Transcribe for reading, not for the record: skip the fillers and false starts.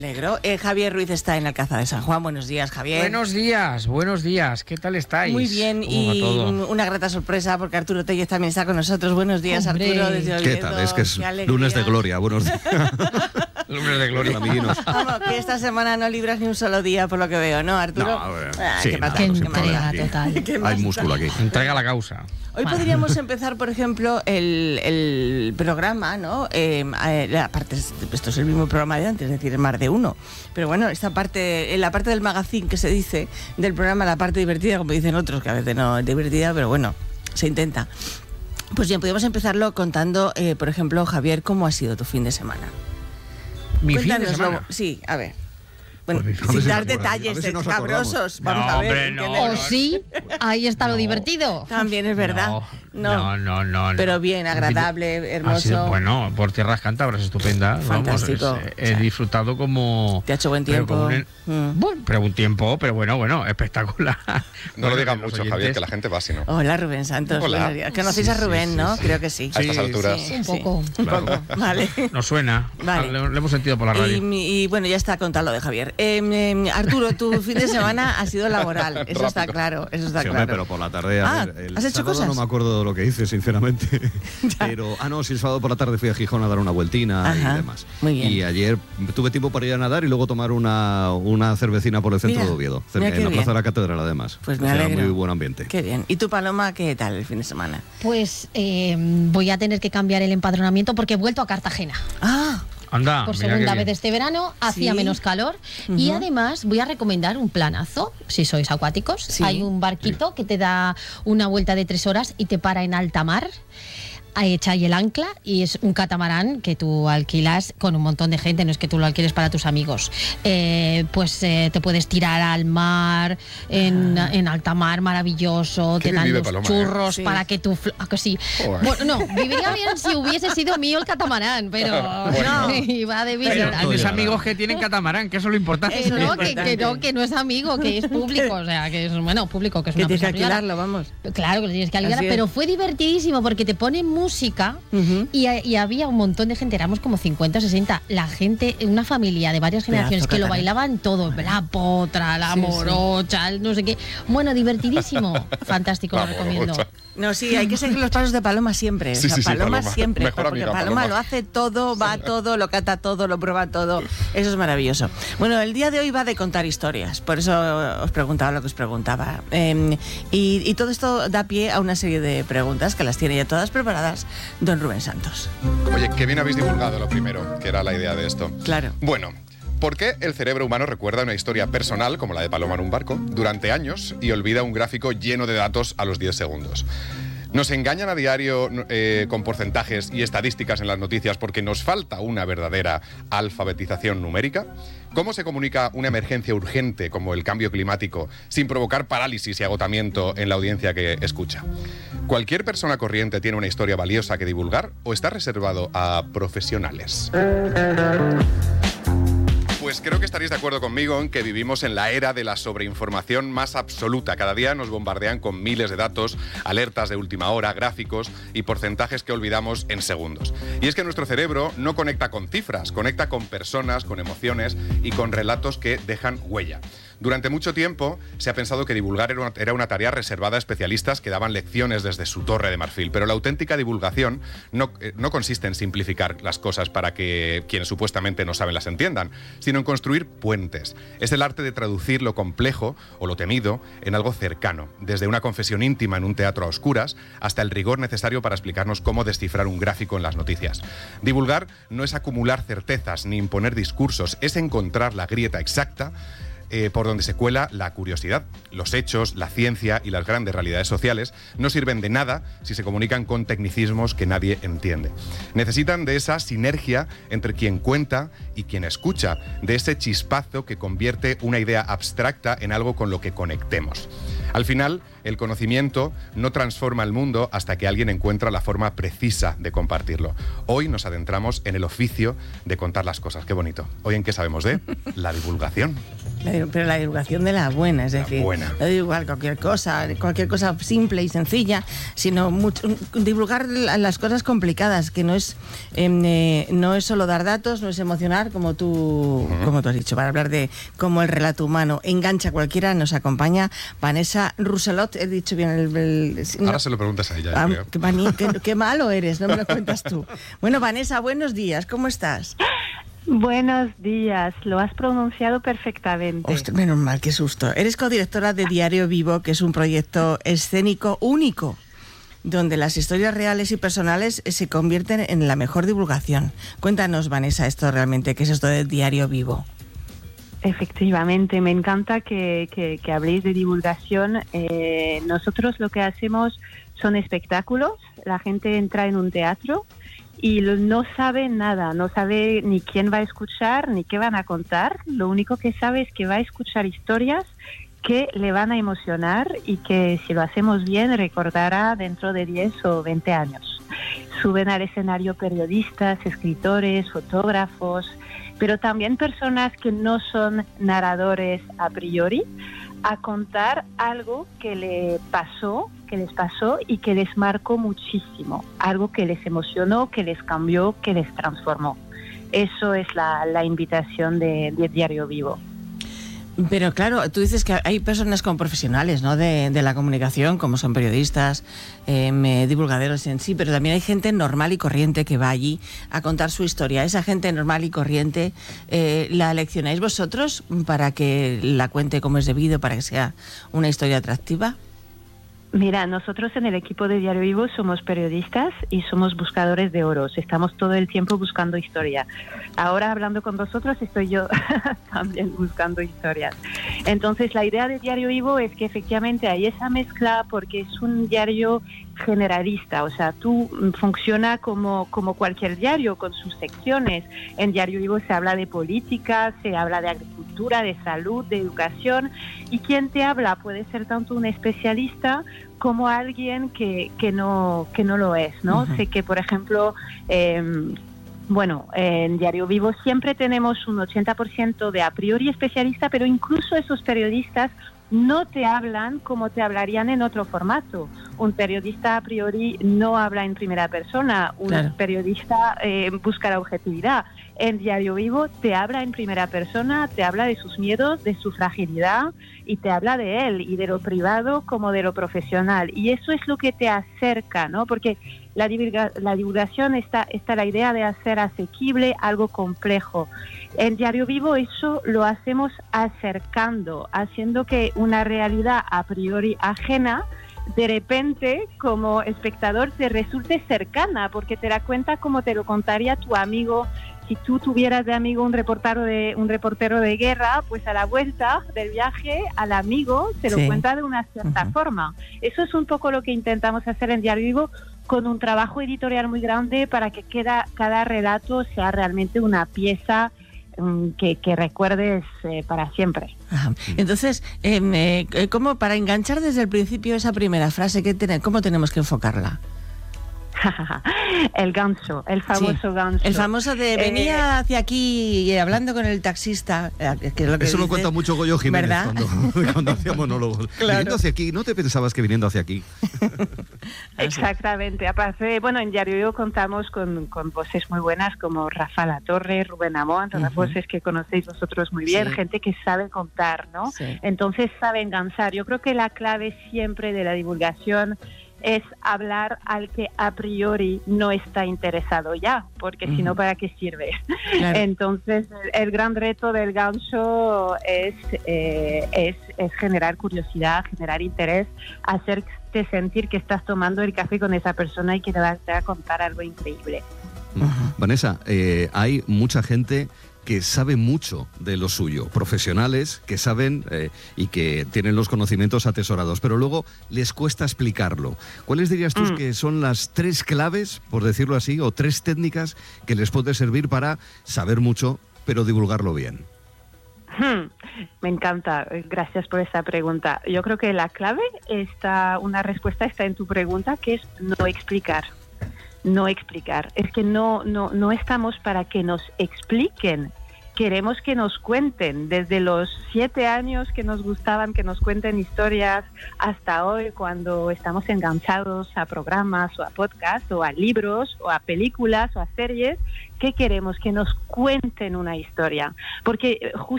Alegro. Javier Ruiz está en Alcázar de San Juan. Buenos días, Javier. Buenos días. ¿Qué tal estáis? Muy bien, y una grata sorpresa porque Arturo Tellez también está con nosotros. Buenos días, ¡Hombre! Arturo, desde Oviedo. ¿Qué tal? Es que es lunes de gloria. Buenos días. Lunes de gloria, amiguinos. Vamos, que esta semana no libras ni un solo día, por lo que veo, ¿no, Arturo? No, sí, qué no, pata, Qué no se entrega puede. total. ¿Qué más Hay músculo aquí. Entrega la causa. Hoy podríamos empezar, por ejemplo, el programa, ¿no? Aparte, esto es el mismo programa de antes, es decir, es más de uno. Pero bueno, esta parte, en la parte del magazine que se dice del programa, la parte divertida, como dicen otros, que a veces no es divertida, pero bueno, se intenta. Pues bien, podríamos empezarlo contando, por ejemplo, Javier, ¿cómo ha sido tu fin de semana? ¿Mi fin de Cuéntanoslo. semana? Sí, a ver. Bueno, Pues, a ver sin si dar nos acordamos, a detalles ver si nos acordamos. escabrosos. Vamos No, a ver. hombre, ¿en qué no. le- ¿O sí? Ahí está lo divertido. También es verdad. No. Pero bien, agradable, hermoso. Ha sido, bueno, por tierras cántabras, estupenda. Fantástico. Vamos, he disfrutado como... ¿Te ha hecho buen pero tiempo? como Bueno, pero un tiempo, pero bueno, espectacular. No lo digan Los mucho, oyentes- Javier, que la gente va así, ¿no? Hola, Rubén Santos. Hola. Buenos días. Conocéis a Rubén, ¿no? Creo que sí. A estas alturas. Un poco. Un poco, vale. Nos suena. Vale. Lo hemos sentido por la radio. Y bueno, ya está contado lo de Javier. Arturo, tu fin de semana ha sido laboral. Eso está Rápido. claro. Eso está Sí, hombre, claro. pero por la tarde. Ah, el ¿has hecho sábado cosas? No me acuerdo de lo que hice, sinceramente. Pero, sí, el sábado por la tarde fui a Gijón a dar una vueltina Ajá, y demás. muy bien. Y ayer tuve tiempo para ir a nadar y luego tomar una cervecina por el centro Mira, de Oviedo, mira en qué la bien. plaza de la Catedral, además. Pues me O sea, alegro. muy buen ambiente. Qué bien. ¿Y tú, Paloma, qué tal el fin de semana? Pues voy a tener que cambiar el empadronamiento porque he vuelto a Cartagena. Ah, Anda, Por mira qué segunda bien. vez este verano, hacía Sí. menos calor. Y además voy a recomendar un planazo, si sois acuáticos. Sí. Hay un barquito que te da una vuelta de 3 horas y te para en alta mar. Echa ahí el ancla y es un catamarán que tú alquilas con un montón de gente, no es que tú lo alquiles para tus amigos. Te puedes tirar al mar, en alta mar, maravilloso, Qué te bien dan vive los Paloma, churros Sí. para que tú... que sí. Joder. Bueno, no, viviría bien si hubiese sido mío el catamarán, pero Bueno. no, iba de Pero visita. tienes amigos que tienen catamarán, que eso es lo importante. Eso es No, importante. que no es amigo, que es público, o sea, que es, bueno, público, que es que una tienes que persona privada. alquilarlo, vamos. Claro que lo tienes que alquilar, Así es. pero fue divertidísimo porque te ponen música y había un montón de gente, éramos como 50 o 60, la gente, una familia de varias generaciones que lo catamarán. bailaban todo, la potra, la Sí, morocha, el no sé qué. Bueno, divertidísimo, fantástico, lo La recomiendo. morocha. No, sí, hay que seguir los pasos de Paloma siempre. Sí, o sea, sí, sí, Paloma Paloma. siempre. Mejor Porque amiga, Paloma Paloma. lo hace todo, va a todo, lo cata todo, lo prueba todo. Eso es maravilloso. Bueno, el día de hoy va de contar historias. Por eso os preguntaba lo que os preguntaba. Y todo esto da pie a una serie de preguntas que las tiene ya todas preparadas don Rubén Santos. Oye, qué bien habéis divulgado lo primero, que era la idea de esto. Claro. Bueno, ¿por qué el cerebro humano recuerda una historia personal, como la de Paloma en un barco, durante años y olvida un gráfico lleno de datos a los 10 segundos? Nos engañan a diario con porcentajes y estadísticas en las noticias porque nos falta una verdadera alfabetización numérica. ¿Cómo se comunica una emergencia urgente como el cambio climático sin provocar parálisis y agotamiento en la audiencia que escucha? ¿Cualquier persona corriente tiene una historia valiosa que divulgar o está reservado a profesionales? Pues creo que estaréis de acuerdo conmigo en que vivimos en la era de la sobreinformación más absoluta. Cada día nos bombardean con miles de datos, alertas de última hora, gráficos y porcentajes que olvidamos en segundos. Y es que nuestro cerebro no conecta con cifras, conecta con personas, con emociones y con relatos que dejan huella. Durante mucho tiempo se ha pensado que divulgar era una tarea reservada a especialistas que daban lecciones desde su torre de marfil, pero la auténtica divulgación no consiste en simplificar las cosas para que quienes supuestamente no saben las entiendan, sino en construir puentes. Es el arte de traducir lo complejo o lo temido en algo cercano, desde una confesión íntima en un teatro a oscuras hasta el rigor necesario para explicarnos cómo descifrar un gráfico en las noticias. Divulgar no es acumular certezas ni imponer discursos, es encontrar la grieta exacta por donde se cuela la curiosidad. Los hechos, la ciencia y las grandes realidades sociales no sirven de nada si se comunican con tecnicismos que nadie entiende. Necesitan de esa sinergia entre quien cuenta y quien escucha, de ese chispazo que convierte una idea abstracta en algo con lo que conectemos. Al final, el conocimiento no transforma el mundo hasta que alguien encuentra la forma precisa de compartirlo. Hoy nos adentramos en el oficio de contar las cosas. Qué bonito. ¿Hoy en qué sabemos de? La divulgación. Pero la divulgación de la buena, es decir, buena. no divulgar cualquier cosa simple y sencilla, sino divulgar las cosas complicadas, que no es solo dar datos, no es emocionar, como tú has dicho. Para hablar de cómo el relato humano engancha a cualquiera, nos acompaña Vanessa Rousselot. He dicho bien Ahora se lo preguntas a ella, yo creo. Qué malo eres, no me lo cuentas tú. Bueno, Vanessa, buenos días, ¿cómo estás? Buenos días, lo has pronunciado perfectamente. Ostras, menos mal, qué susto. Eres codirectora de Diario Vivo, que es un proyecto escénico único, donde las historias reales y personales se convierten en la mejor divulgación. Cuéntanos, Vanessa, esto realmente, ¿qué es esto de Diario Vivo? Efectivamente, me encanta que habléis de divulgación. Nosotros lo que hacemos son espectáculos. La gente entra en un teatro y no sabe nada, no sabe ni quién va a escuchar, ni qué van a contar. Lo único que sabe es que va a escuchar historias que le van a emocionar y que, si lo hacemos bien, recordará dentro de 10 o 20 años. Suben al escenario periodistas, escritores, fotógrafos, pero también personas que no son narradores a priori, a contar algo que les pasó y que les marcó muchísimo, algo que les emocionó, que les cambió, que les transformó. Eso es la invitación de Diario Vivo. Pero claro, tú dices que hay personas como profesionales, ¿no?, de la comunicación, como son periodistas, divulgadores en sí, pero también hay gente normal y corriente que va allí a contar su historia. Esa gente normal y corriente, ¿la eleccionáis vosotros para que la cuente como es debido, para que sea una historia atractiva? Mira, nosotros en el equipo de Diario Vivo somos periodistas y somos buscadores de oros. Estamos todo el tiempo buscando historia. Ahora, hablando con vosotros, estoy yo también buscando historias. Entonces, la idea de Diario Vivo es que efectivamente hay esa mezcla, porque es un diario generalista. O sea, funciona como cualquier diario, con sus secciones. En Diario Vivo se habla de política, se habla de agricultura, de salud, de educación. Y quien te habla puede ser tanto un especialista como alguien que no lo es, ¿no? Uh-huh. Sé que, por ejemplo, en Diario Vivo siempre tenemos un 80% de a priori especialista, pero incluso esos periodistas no te hablan como te hablarían en otro formato. Un periodista a priori no habla en primera persona, un periodista busca la objetividad. En Diario Vivo te habla en primera persona, te habla de sus miedos, de su fragilidad, y te habla de él, y de lo privado como de lo profesional. Y eso es lo que te acerca, ¿no? Porque la divulgación está la idea de hacer asequible algo complejo. En Diario Vivo eso lo hacemos acercando, haciendo que una realidad a priori ajena, de repente, como espectador, te resulte cercana, porque te da cuenta como te lo contaría tu amigo. Si tú tuvieras de amigo un reportero de guerra, pues a la vuelta del viaje al amigo se lo cuenta de una cierta forma. Eso es un poco lo que intentamos hacer en Diario Vivo, con un trabajo editorial muy grande, para que cada relato sea realmente una pieza que recuerdes para siempre. Ajá. Entonces, ¿cómo para enganchar desde el principio esa primera frase, cómo tenemos que enfocarla? El gancho, el famoso gancho. El famoso de venía hacia aquí hablando con el taxista. Que es lo que eso dice, lo cuenta mucho Goyo Jiménez, ¿verdad? cuando hacía monólogos. Claro. Viniendo hacia aquí, ¿no te pensabas que viniendo hacia aquí? Exactamente. Aparte, en Diario Vivo contamos con voces muy buenas como Rafa Latorre, Rubén Amón, todas voces que conocéis vosotros muy bien, gente que sabe contar, ¿no? Sí. Entonces sabe enganchar. Yo creo que la clave siempre de la divulgación es hablar al que a priori no está interesado ya, porque si no, ¿para qué sirve? Claro. Entonces, el gran reto del gancho es generar curiosidad, generar interés, hacerte sentir que estás tomando el café con esa persona y que te va a contar algo increíble. Vanessa, hay mucha gente que sabe mucho de lo suyo, profesionales que saben y que tienen los conocimientos atesorados, pero luego les cuesta explicarlo. ¿Cuáles dirías tú que son las 3 claves, por decirlo así, o 3 técnicas que les puede servir para saber mucho, pero divulgarlo bien? Me encanta, gracias por esta pregunta. Yo creo que la clave una respuesta está en tu pregunta, que es no explicar. No explicar. Es que no estamos para que nos expliquen queremos que nos cuenten, desde los 7 años que nos gustaban que nos cuenten historias hasta hoy, cuando estamos enganchados a programas o a podcasts o a libros o a películas o a series, que queremos que nos cuenten una historia, porque